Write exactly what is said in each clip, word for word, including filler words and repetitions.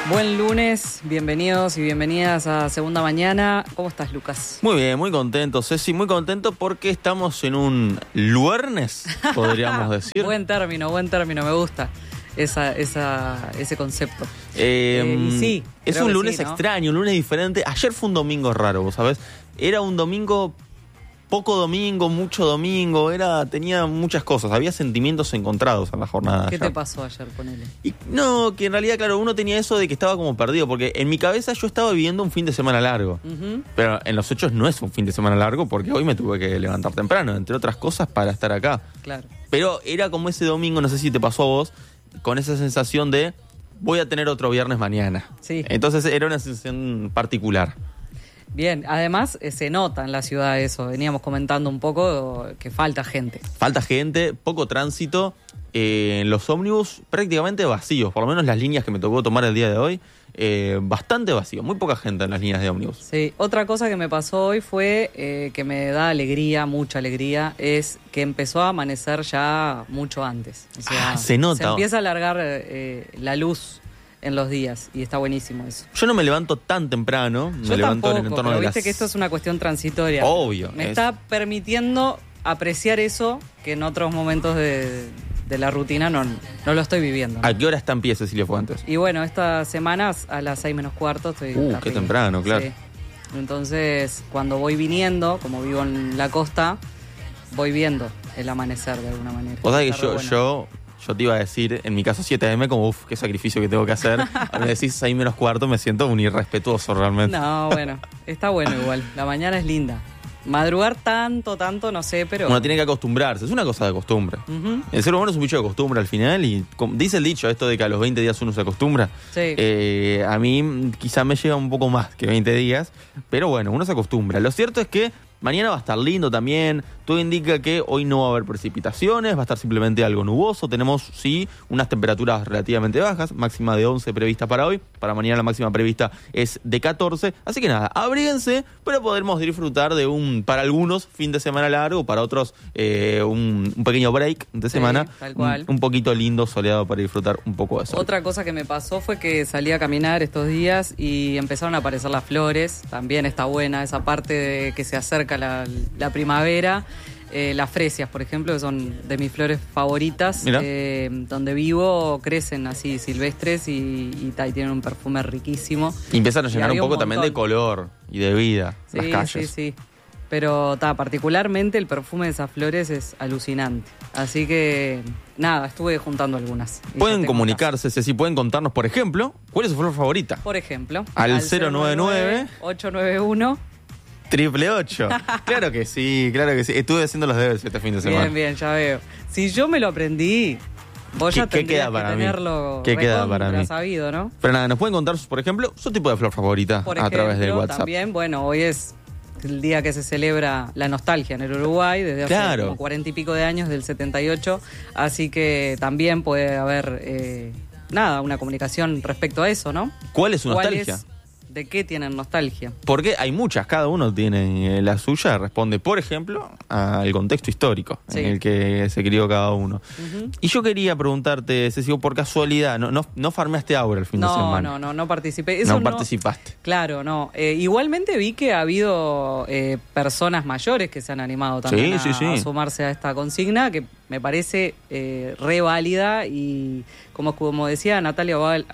Buen lunes, bienvenidos y bienvenidas a Segunda Mañana. ¿Cómo estás, Lucas? Muy bien, muy contento, Ceci, muy contento porque estamos en un luernes, podríamos decir. Buen término, buen término, me gusta esa, esa, ese concepto. Eh, eh, y sí, es un lunes sí, ¿no? extraño, un lunes diferente. Ayer fue un domingo raro, ¿vos sabés? Era un domingo... Poco domingo, mucho domingo, era tenía muchas cosas, había sentimientos encontrados en la jornada. ¿Qué ayer. te pasó ayer, ponele? Y no, que en realidad, claro, uno tenía eso de que estaba como perdido, porque en mi cabeza yo estaba viviendo un fin de semana largo. Uh-huh. Pero en los hechos no es un fin de semana largo, porque hoy me tuve que levantar temprano, entre otras cosas, para estar acá. Claro. Pero era como ese domingo, no sé si te pasó a vos, con esa sensación de voy a tener otro viernes mañana. Sí. Entonces era una sensación particular. Bien, además eh, se nota en la ciudad eso, veníamos comentando un poco que falta gente. Falta gente, poco tránsito, eh, los ómnibus prácticamente vacíos, por lo menos las líneas que me tocó tomar el día de hoy, eh, bastante vacío, muy poca gente en las líneas de ómnibus. Sí, otra cosa que me pasó hoy fue eh, que me da alegría, mucha alegría, es que empezó a amanecer ya mucho antes. O sea, ah, se nota. Se empieza a alargar eh, la luz en los días y está buenísimo eso. Yo no me levanto tan temprano, me Yo levanto tampoco, en el entorno pero de viste las... que esto es una cuestión transitoria. Obvio. Me es... está permitiendo apreciar eso que en otros momentos de, de la rutina no, no lo estoy viviendo, ¿no? ¿A qué hora está en pie Cecilia Fuentes? Y bueno, estas semanas a las seis menos cuarto estoy... Uh, arriba. qué temprano, claro. Sí. Entonces, cuando voy viniendo, como vivo en la costa, voy viendo el amanecer de alguna manera. O sea que Está yo, re bueno. yo, yo te iba a decir, en mi caso siete a eme, como uff, qué sacrificio que tengo que hacer. A me decís seis menos cuarto, me siento un irrespetuoso realmente. No, bueno, está bueno igual. La mañana es linda. Madrugar tanto, tanto, no sé, pero... Uno tiene que acostumbrarse, es una cosa de costumbre. Uh-huh. El ser humano es un bicho de costumbre al final y como dice el dicho, esto de que a los veinte días uno se acostumbra. Sí. Eh, a mí quizá me lleva un poco más que veinte días, pero bueno, uno se acostumbra. Lo cierto es que mañana va a estar lindo también. Todo indica que hoy no va a haber precipitaciones, va a estar simplemente algo nuboso. Tenemos, sí, unas temperaturas relativamente bajas, máxima de once prevista para hoy. Para mañana la máxima prevista es de catorce. Así que nada, abríguense, pero podremos disfrutar de un, para algunos, fin de semana largo, para otros, eh, un, un pequeño break de semana. Sí, tal cual. Un, un poquito lindo, soleado para disfrutar un poco de eso. Otra cosa que me pasó fue que salí a caminar estos días y empezaron a aparecer las flores. También está buena esa parte de que se acerca la, la primavera. Eh, las fresias, por ejemplo, que son de mis flores favoritas. Eh, donde vivo crecen así silvestres y, y, y tienen un perfume riquísimo. Y empiezan a llenar un poco un también de color y de vida sí, las calles. Sí, sí, pero ta, particularmente el perfume de esas flores es alucinante. Así que, nada, estuve juntando algunas. Pueden comunicarse, si pueden contarnos, por ejemplo, ¿cuál es su flor favorita? Por ejemplo, al, al cero nueve nueve, ocho nueve uno Triple ocho. Claro que sí, claro que sí. Estuve haciendo los deberes este fin de semana. Bien, bien, ya veo. Si yo me lo aprendí, vos ya ¿Qué, tendrías qué queda para que mí? tenerlo ¿Qué queda para mí? sabido, ¿no? Pero nada, nos pueden contar, por ejemplo, su tipo de flor favorita por a ejemplo, través del WhatsApp. También, bueno, hoy es el día que se celebra la nostalgia en el Uruguay, desde hace claro. como cuarenta y pico de años, del setenta y ocho. Así que también puede haber, eh, nada, una comunicación respecto a eso, ¿no? ¿Cuál es su ¿Cuál nostalgia? Es, ¿De qué tienen nostalgia? Porque hay muchas, cada uno tiene la suya, responde, por ejemplo, al contexto histórico sí. en el que se crió cada uno. Uh-huh. Y yo quería preguntarte, Ceci, por casualidad, no, no, no farmeaste ahora el fin no, de semana. No, no, no participé. Eso no, no participaste. Claro, no. Eh, igualmente vi que ha habido eh, personas mayores que se han animado también sí, a, sí, sí. a sumarse a esta consigna, que me parece eh, re válida y como, como decía Natalia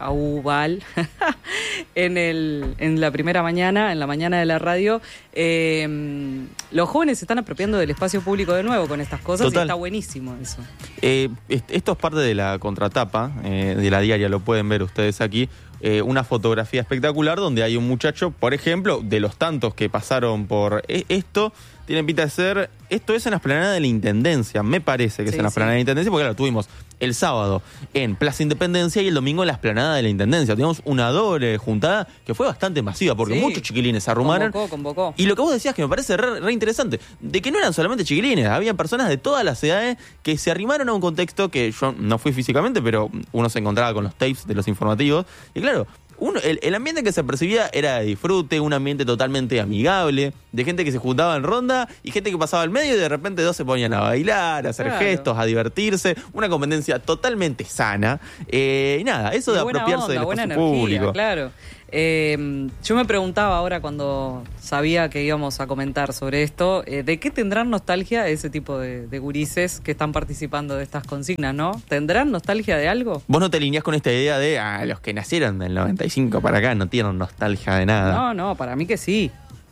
Aubal en, el, en la primera mañana, en la mañana de la radio, eh, los jóvenes se están apropiando del espacio público de nuevo con estas cosas. Total. Y está buenísimo eso. Eh, esto es parte de la contratapa eh, de la diaria, lo pueden ver ustedes aquí. Eh, una fotografía espectacular donde hay un muchacho, por ejemplo, de los tantos que pasaron por esto, tienen pinta de ser, esto es en la explanada de la Intendencia, me parece que sí, es en la explanada sí. de la Intendencia, porque claro, tuvimos el sábado en Plaza Independencia y el domingo en la explanada de la Intendencia. Teníamos una doble juntada que fue bastante masiva, porque sí. muchos chiquilines se arrumaron. Convocó, convocó. Y lo que vos decías que me parece re, re interesante, de que no eran solamente chiquilines, había personas de todas las edades que se arrimaron a un contexto que yo no fui físicamente, pero uno se encontraba con los tapes de los informativos, y claro, uno, el, el ambiente que se percibía era de disfrute, un ambiente totalmente amigable, de gente que se juntaba en ronda y gente que pasaba al medio y de repente dos se ponían a bailar, a hacer claro. gestos, a divertirse, una competencia totalmente sana. Eh, y nada, eso y de buena apropiarse onda, del buena espacio energía, público. Claro. Eh, yo me preguntaba ahora cuando sabía que íbamos a comentar sobre esto, eh, ¿de qué tendrán nostalgia ese tipo de, de gurises que están participando de estas consignas, no? ¿Tendrán nostalgia de algo? Vos no te alineás con esta idea de ah, los que nacieron del noventa y cinco para acá no tienen nostalgia de nada. No, no, para mí que sí.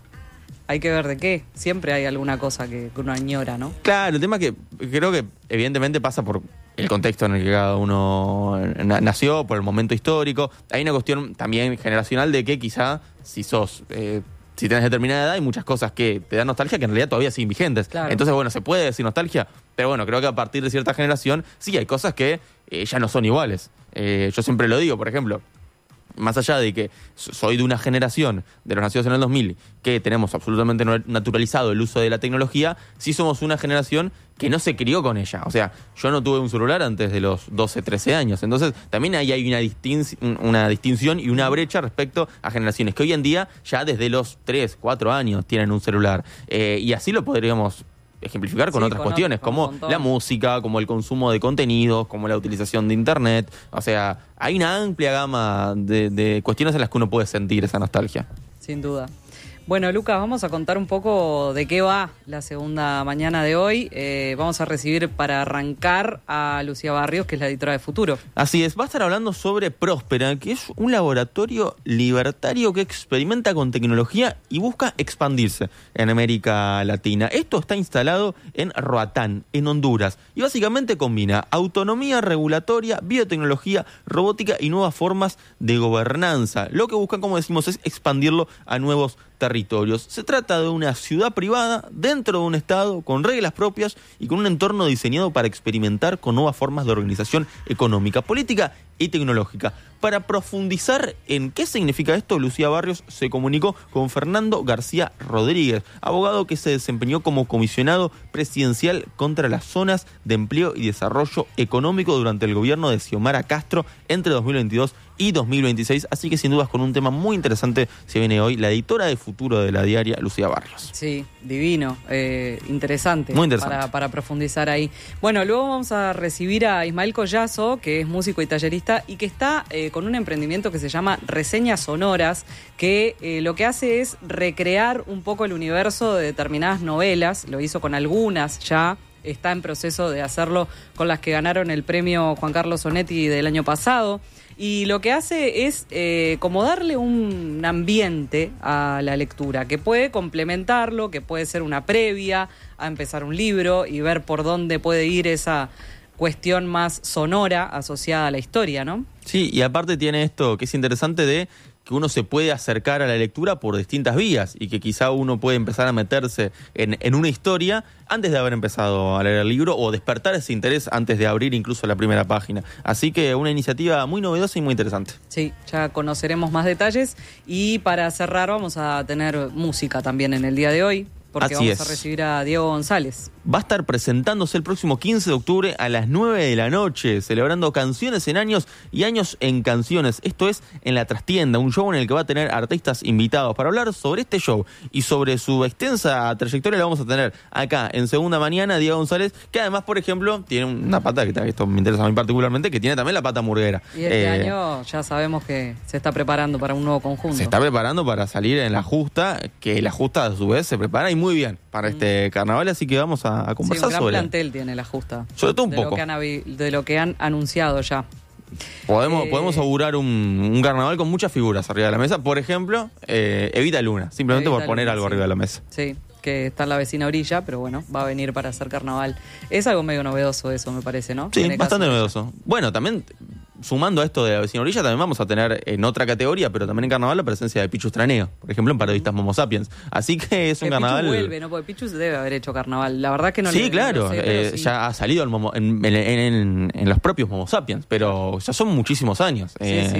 Hay que ver de qué. Siempre hay alguna cosa que, que uno añora, ¿no? Claro, el tema es que creo que evidentemente pasa por el contexto en el que cada uno na- nació, por el momento histórico. Hay una cuestión también generacional de que quizá si sos... Eh, si tenés determinada edad, hay muchas cosas que te dan nostalgia que en realidad todavía siguen vigentes. Claro. Entonces, bueno, se puede decir nostalgia, pero bueno, creo que a partir de cierta generación sí hay cosas que eh, ya no son iguales. Eh, yo siempre lo digo, por ejemplo, más allá de que soy de una generación de los nacidos en el dos mil que tenemos absolutamente naturalizado el uso de la tecnología, sí somos una generación que no se crió con ella. O sea, yo no tuve un celular antes de los doce, trece años. Entonces, también ahí hay una, distin- una distinción y una brecha respecto a generaciones que hoy en día ya desde los tres, cuatro años tienen un celular. Eh, y así lo podríamos ejemplificar con sí, otras con cuestiones, otro, con como la música, como el consumo de contenidos, como la utilización de internet. O sea, hay una amplia gama de, de cuestiones en las que uno puede sentir esa nostalgia. Sin duda. Bueno, Lucas, vamos a contar un poco de qué va la segunda mañana de hoy. Eh, vamos a recibir para arrancar a Lucía Barrios, que es la editora de Futuro. Así es, va a estar hablando sobre Próspera, que es un laboratorio libertario que experimenta con tecnología y busca expandirse en América Latina. Esto está instalado en Roatán, en Honduras, y básicamente combina autonomía regulatoria, biotecnología, robótica y nuevas formas de gobernanza. Lo que buscan, como decimos, es expandirlo a nuevos territorios. Se trata de una ciudad privada dentro de un estado con reglas propias y con un entorno diseñado para experimentar con nuevas formas de organización económica, política y tecnológica. Para profundizar en qué significa esto, Lucía Barrios se comunicó con Fernando García Rodríguez, abogado que se desempeñó como comisionado presidencial contra las zonas de empleo y desarrollo económico durante el gobierno de Xiomara Castro entre dos mil veintidós y dos mil veintiséis. Así que sin dudas con un tema muy interesante se viene hoy la editora de Futuro de la diaria, Lucía Barrios. Sí, divino, eh, interesante. Muy interesante. Para, para profundizar ahí. Bueno, luego vamos a recibir a Ismael Collazo, que es músico y tallerista y que está eh, con un emprendimiento que se llama Reseñas Sonoras, que eh, lo que hace es recrear un poco el universo de determinadas novelas. Lo hizo con algunas ya. Está en proceso de hacerlo con las que ganaron el premio Juan Carlos Onetti del año pasado. Y lo que hace es eh, como darle un ambiente a la lectura, que puede complementarlo, que puede ser una previa a empezar un libro y ver por dónde puede ir esa cuestión más sonora asociada a la historia, ¿no? Sí, y aparte tiene esto que es interesante de que uno se puede acercar a la lectura por distintas vías y que quizá uno puede empezar a meterse en, en una historia antes de haber empezado a leer el libro o despertar ese interés antes de abrir incluso la primera página. Así que una iniciativa muy novedosa y muy interesante. Sí, ya conoceremos más detalles y para cerrar vamos a tener música también en el día de hoy. Porque Así vamos es. a recibir a Diego González. Va a estar presentándose el próximo quince de octubre a las nueve de la noche, celebrando Canciones en Años y Años en Canciones. Esto es en La Trastienda, un show en el que va a tener artistas invitados. Para hablar sobre este show y sobre su extensa trayectoria la vamos a tener acá en Segunda Mañana, Diego González, que además, por ejemplo, tiene una pata, que esto me interesa a mí particularmente, que tiene también la pata murguera. Y este Eh, año ya sabemos que se está preparando para un nuevo conjunto. Se está preparando para salir en La Justa, que La Justa a su vez se prepara y muy bien para mm. este carnaval, así que vamos a, a Sí, conversar un gran sobre... plantel tiene La Justa. Sobre todo un de poco. Lo que han, avi- de lo que han anunciado ya. Podemos, Eh, podemos augurar un, un carnaval con muchas figuras arriba de la mesa. Por ejemplo, eh, Evita Luna, simplemente Evita por poner Luna, algo sí. arriba de la mesa. Sí, que está en la vecina orilla, pero bueno, va a venir para hacer carnaval. Es algo medio novedoso eso, me parece, ¿no? Sí, En el bastante caso de novedoso. Bueno, también, sumando a esto de la vecina orilla, también vamos a tener en otra categoría, pero también en carnaval, la presencia de Pichu Straneo, por ejemplo, en Periodistas Momo Sapiens. Así que es un que carnaval... Pichu vuelve, ¿no? Porque Pichu se debe haber hecho carnaval. La verdad que no Sí, le, claro, no lo sé, pero eh, sí. ya ha salido el momo, en, en, en, en los propios Momo Sapiens, pero ya son muchísimos años. Sí, Eh, sí.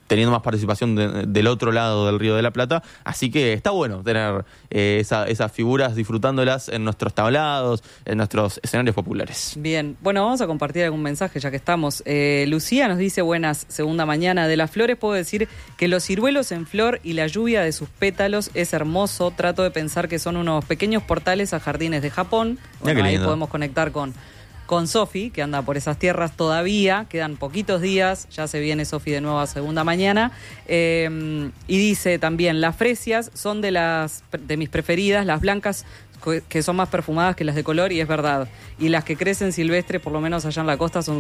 teniendo más participación de, del otro lado del Río de la Plata, así que está bueno tener eh, esa, esas figuras disfrutándolas en nuestros tablados, en nuestros escenarios populares. Bien, bueno, vamos a compartir algún mensaje ya que estamos. Eh, Lucía nos dice, buenas, segunda mañana. De las flores puedo decir que los ciruelos en flor y la lluvia de sus pétalos es hermoso. Trato de pensar que son unos pequeños portales a jardines de Japón. Bueno, ahí podemos conectar con... con Sofi, que anda por esas tierras todavía, quedan poquitos días, ya se viene Sofi de nuevo a segunda mañana, eh, y dice también, las fresias son de las de mis preferidas, las blancas que son más perfumadas que las de color, y es verdad, y las que crecen silvestres, por lo menos allá en la costa, son